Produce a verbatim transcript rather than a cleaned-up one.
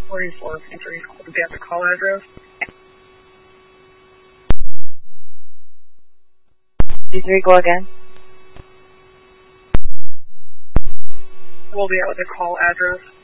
forty-four, entry would be at the call address. D three, go again. We'll be at the call address.